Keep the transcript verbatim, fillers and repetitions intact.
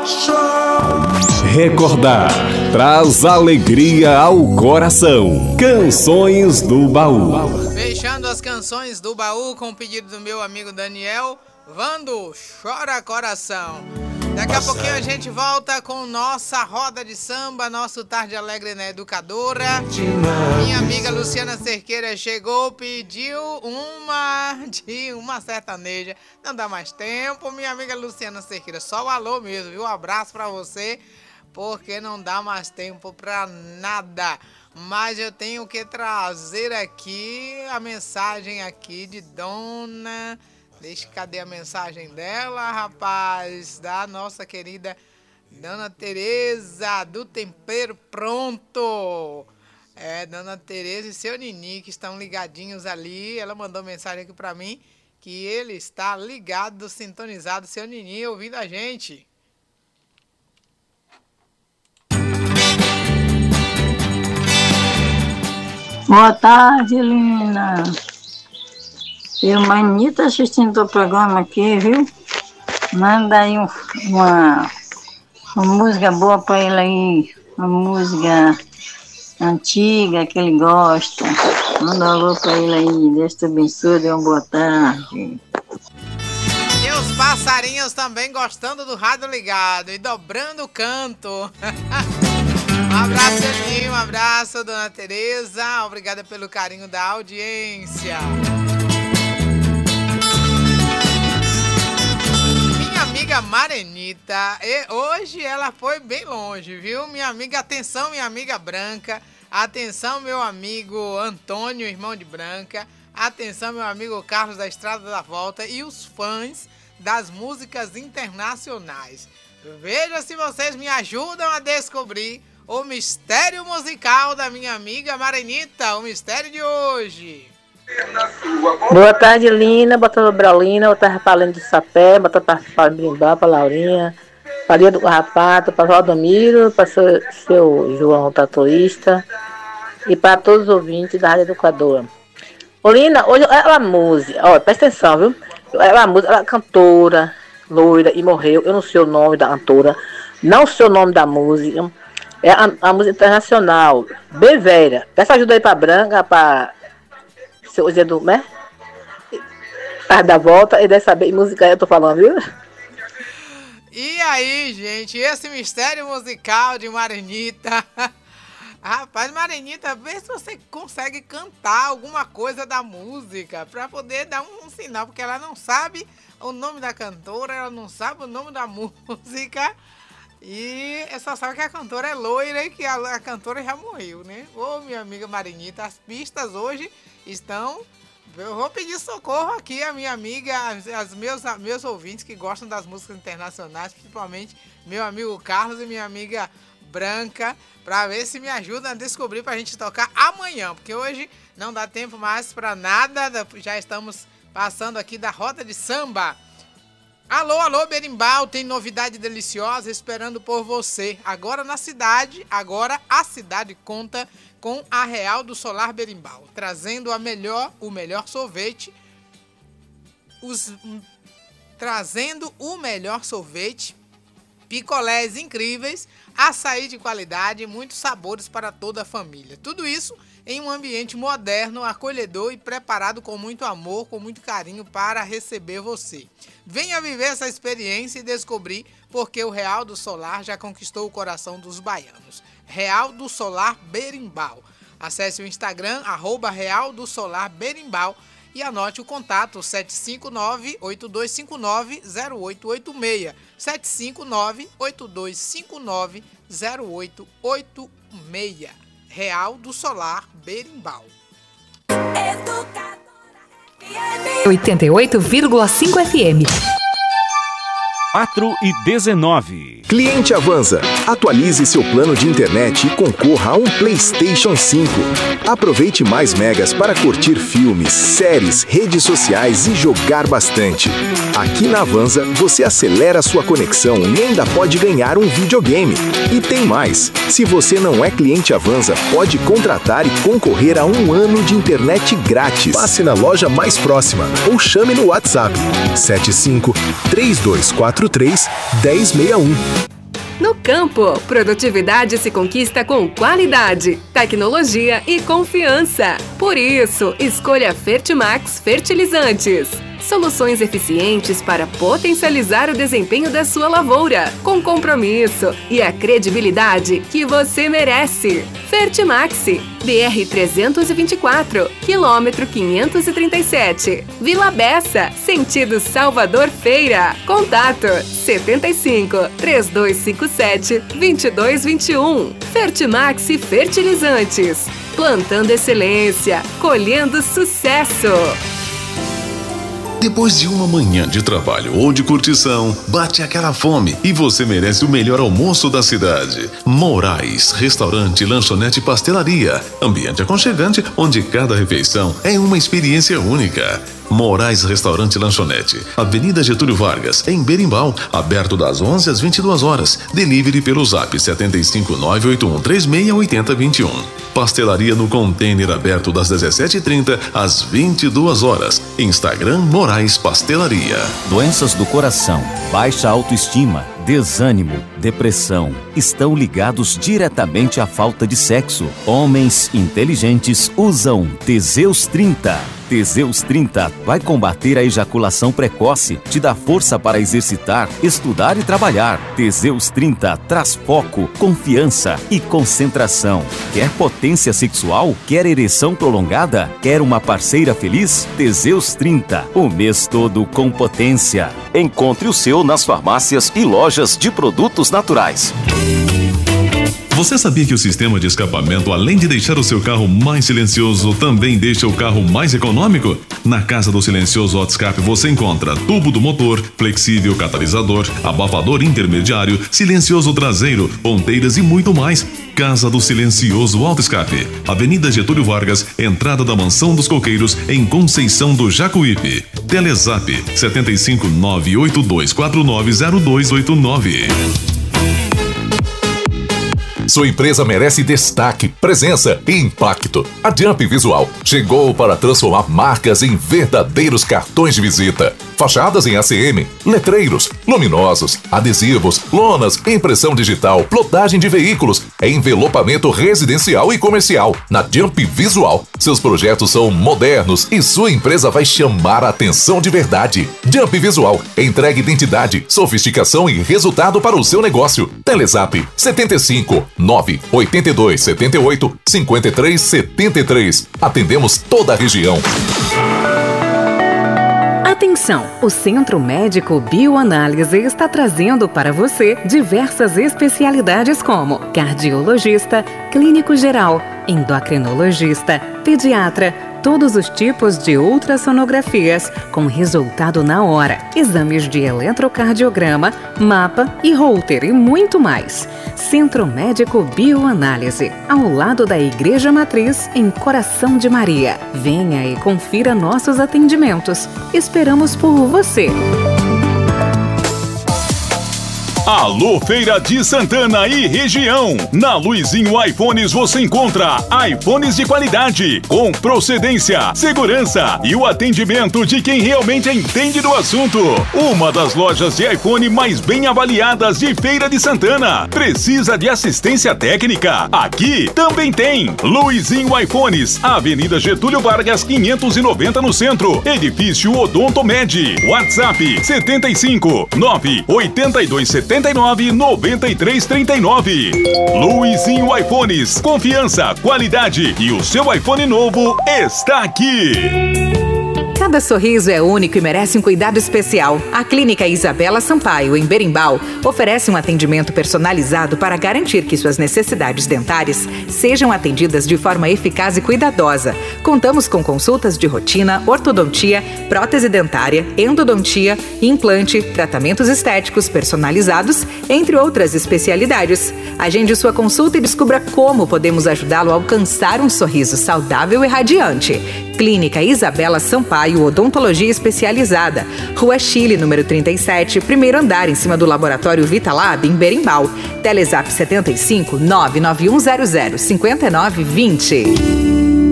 Recordar traz alegria ao coração. Canções do Baú. Fechando as canções do baú com o pedido do meu amigo Daniel, Vando, Chora Coração. Daqui a pouquinho a gente volta com nossa roda de samba, nosso Tarde Alegre na Educadora. Minha amiga Luciana Cerqueira chegou, pediu uma de uma sertaneja. Não dá mais tempo, minha amiga Luciana Cerqueira, só o alô mesmo, viu? Um abraço pra você, porque não dá mais tempo pra nada. Mas eu tenho que trazer aqui a mensagem aqui de Dona... Deixa, cadê a mensagem dela, rapaz? Da nossa querida Dona Tereza, do Tempero Pronto. É, Dona Tereza e seu Nini, que estão ligadinhos ali. Ela mandou mensagem aqui pra mim, que ele está ligado, sintonizado, seu Nini, ouvindo a gente. Boa tarde, Lina. Eu, Manita, assistindo o programa aqui, viu? Manda aí um, uma, uma música boa pra ele aí. Uma música antiga que ele gosta. Manda um alô pra ele aí. Deus te abençoe, dê uma boa tarde. E os passarinhos também gostando do rádio ligado e dobrando o canto. Um abraço, Aninho, um abraço, Dona Tereza. Obrigada pelo carinho da audiência. Amiga Marenita, e hoje ela foi bem longe, viu? Minha amiga, atenção, minha amiga Branca, atenção, meu amigo Antônio, irmão de Branca, atenção, meu amigo Carlos da Estrada da Volta e os fãs das músicas internacionais. Veja se vocês me ajudam a descobrir o mistério musical da minha amiga Marenita, o mistério de hoje. Boa tarde, Lina. Bota o Brolina, eu tava falando de sapé, bota para Brimbal, para Laurinha, para Lia do Carrapato, para Valdomiro, para seu, seu João Tatuísta e para todos os ouvintes da Rádio Educadora. Ô, Lina, hoje ela é música, ó, presta atenção, viu? Ela é música, ela é cantora, loira e morreu. Eu não sei o nome da cantora, não sei o nome da música. É a, a música internacional, Bevera. Peça ajuda aí para Branca, para seu Zé do, né? Faz da volta e deve saber que música eu tô falando, viu? E aí, gente, esse mistério musical de Marenita. Rapaz, Marenita, vê se você consegue cantar alguma coisa da música pra poder dar um, um sinal, porque ela não sabe o nome da cantora, ela não sabe o nome da música. E é só sabe que a cantora é loira e que a, a cantora já morreu, né? Ô, minha amiga Marenita, as pistas hoje estão... Eu vou pedir socorro aqui a minha amiga, as, as meus, a, meus ouvintes que gostam das músicas internacionais, principalmente meu amigo Carlos e minha amiga Branca, para ver se me ajudam a descobrir pra gente tocar amanhã, porque hoje não dá tempo mais para nada, já estamos passando aqui da roda de samba. Alô, alô, Berimbau, tem novidade deliciosa esperando por você. Agora na cidade, agora a cidade conta com a Real do Solar Berimbau, trazendo a melhor, o melhor sorvete, os, trazendo o melhor sorvete, picolés incríveis, açaí de qualidade e muitos sabores para toda a família. Tudo isso em um ambiente moderno, acolhedor e preparado com muito amor, com muito carinho para receber você. Venha viver essa experiência e descobrir porque o Real do Solar já conquistou o coração dos baianos. Real do Solar Berimbau. Acesse o Instagram, arroba Real do Solar Berimbau e anote o contato sete cinco nove, oito dois cinco nove, zero oito oito seis. sete cinco nove, oito dois cinco nove, zero oito oito seis. Real do Solar Berimbau. oitenta e oito vírgula cinco F M. quatro e dezenove. Cliente Avanza, atualize seu plano de internet e concorra a um PlayStation cinco. Aproveite mais megas para curtir filmes, séries, redes sociais e jogar bastante. Aqui na Avanza, você acelera sua conexão e ainda pode ganhar um videogame. E tem mais, se você não é cliente Avanza, pode contratar e concorrer a um ano de internet grátis. Passe na loja mais próxima ou chame no WhatsApp sete cinco, três dois quatro três, um zero seis um. No campo, produtividade se conquista com qualidade, tecnologia e confiança. Por isso, escolha Fertimax Fertilizantes. Soluções eficientes para potencializar o desempenho da sua lavoura, com compromisso e a credibilidade que você merece. Fertimax, B R trezentos e vinte e quatro, quilômetro quinhentos e trinta e sete, Vila Bessa, sentido Salvador Feira. Contato setenta e cinco, três dois cinco sete, dois dois dois um. Fertimax Fertilizantes, plantando excelência, colhendo sucesso. Depois de uma manhã de trabalho ou de curtição, bate aquela fome e você merece o melhor almoço da cidade. Moraes, restaurante, lanchonete e pastelaria. Ambiente aconchegante onde cada refeição é uma experiência única. Moraes Restaurante e Lanchonete, Avenida Getúlio Vargas, em Berimbau, aberto das onze às vinte e duas horas. Delivery pelo zap sete cinco nove oito um três seis oito zero dois um. Pastelaria no container aberto das dezessete e trinta às vinte e duas horas. Instagram Moraes Pastelaria. Doenças do coração, baixa autoestima, desânimo, depressão estão ligados diretamente à falta de sexo. Homens inteligentes usam Teseus trinta. Teseus trinta vai combater a ejaculação precoce, te dá força para exercitar, estudar e trabalhar. Teseus trinta traz foco, confiança e concentração. Quer potência sexual? Quer ereção prolongada? Quer uma parceira feliz? Teseus trinta, o mês todo com potência. Encontre o seu nas farmácias e lojas de produtos naturais. Você sabia que o sistema de escapamento, além de deixar o seu carro mais silencioso, também deixa o carro mais econômico? Na Casa do Silencioso Auto Escape você encontra tubo do motor, flexível catalisador, abafador intermediário, silencioso traseiro, ponteiras e muito mais. Casa do Silencioso Auto Escape, Avenida Getúlio Vargas, entrada da Mansão dos Coqueiros, em Conceição do Jacuípe. Telezap sete cinco nove oito dois quatro nove zero dois oito nove. Sua empresa merece destaque, presença e impacto. A Jump Visual chegou para transformar marcas em verdadeiros cartões de visita. Fachadas em A C M, letreiros, luminosos, adesivos, lonas, impressão digital, plotagem de veículos, envelopamento residencial e comercial. Na Jump Visual, seus projetos são modernos e sua empresa vai chamar a atenção de verdade. Jump Visual entrega identidade, sofisticação e resultado para o seu negócio. Telezap sete cinco nove oito dois sete oito cinco três sete três. Atendemos toda a região. Atenção! O Centro Médico Bioanálise está trazendo para você diversas especialidades como cardiologista, clínico geral, endocrinologista, pediatra, todos os tipos de ultrassonografias com resultado na hora, exames de eletrocardiograma, mapa e Holter e muito mais. Centro Médico Bioanálise, ao lado da Igreja Matriz, em Coração de Maria. Venha e confira nossos atendimentos. Esperamos por você. Alô, Feira de Santana e região. Na Luizinho iPhones você encontra iPhones de qualidade, com procedência, segurança e o atendimento de quem realmente entende do assunto. Uma das lojas de iPhone mais bem avaliadas de Feira de Santana. Precisa de assistência técnica? Aqui também tem. Luizinho iPhones, Avenida Getúlio Vargas quinhentos e noventa no centro, edifício Odontomed. WhatsApp sete cinco nove oito dois sete nove nove três três nove. Luizinho iPhones, confiança, qualidade e o seu iPhone novo está aqui. Cada sorriso é único e merece um cuidado especial. A Clínica Isabela Sampaio, em Berimbau, oferece um atendimento personalizado para garantir que suas necessidades dentárias sejam atendidas de forma eficaz e cuidadosa. Contamos com consultas de rotina, ortodontia, prótese dentária, endodontia, implante, tratamentos estéticos personalizados, entre outras especialidades. Agende sua consulta e descubra como podemos ajudá-lo a alcançar um sorriso saudável e radiante. Clínica Isabela Sampaio, Odontologia Especializada, Rua Chile, número trinta e sete, primeiro andar, em cima do Laboratório Vitalab, em Berimbau. Telezap sete cinco nove nove um zero zero cinco nove dois zero.